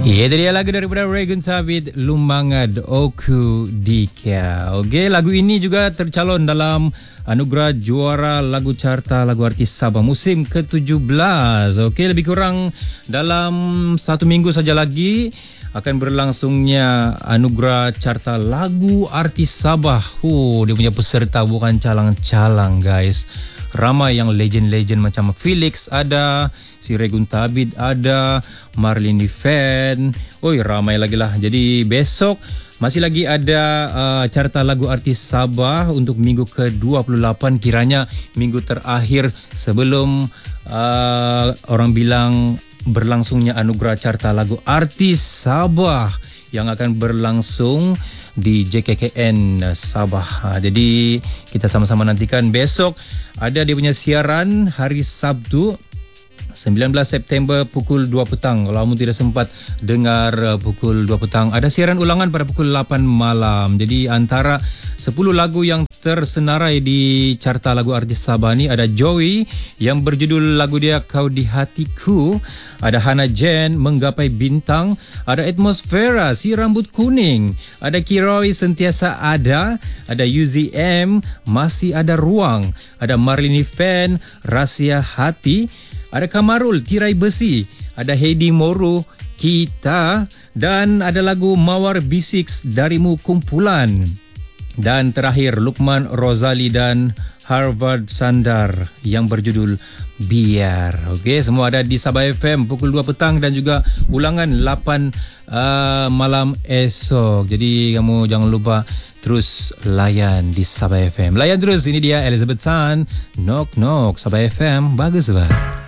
Ya, tadi lagu daripada Regun Sabit, Lumangad Oku Dika. Okey, lagu ini juga tercalon dalam anugerah juara lagu carta lagu artis Sabah musim ke-17. Okey, lebih kurang dalam 1 minggu saja lagi akan berlangsungnya anugerah carta lagu artis Sabah. Dia punya peserta bukan calang-calang, guys. Ramai yang legend-legend macam Felix ada, si Regun Tabit ada, Marlini Fan. Ramai lagi lah. Jadi besok masih lagi ada carta lagu artis Sabah untuk minggu ke-28, kiranya minggu terakhir sebelum orang bilang berlangsungnya anugerah carta lagu artis Sabah yang akan berlangsung di JKKN Sabah. Jadi kita sama-sama nantikan besok ada dia punya siaran hari Sabtu 19 September pukul 2 petang. Kalau kamu tidak sempat dengar pukul 2 petang, ada siaran ulangan pada pukul 8 malam. Jadi antara 10 lagu yang tersenarai di carta lagu artis Sabah ni ada Joey yang berjudul lagu dia Kau di Hatiku, ada Hana Jen Menggapai Bintang, ada Atmosfera Si Rambut Kuning, ada Kiroi Sentiasa Ada UZM Masih Ada Ruang, ada Marlini Fan Rahsia Hati, ada Kamarul Tirai Besi, ada Heidi Moro Kita, dan ada lagu Mawar Bisik Darimu Kumpulan. Dan terakhir Lukman Rozali dan Harvard Sandar yang berjudul Biar. Okey, semua ada di Sabah FM pukul 2 petang dan juga ulangan 8 malam esok. Jadi kamu jangan lupa terus layan di Sabah FM. Layan terus, ini dia Elizabeth Tan, Knock Knock, Sabah FM, bagus banget.